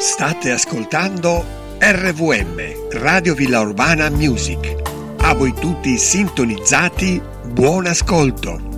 State ascoltando RVM, Radio Villa Urbana Music. A voi tutti sintonizzati, buon ascolto.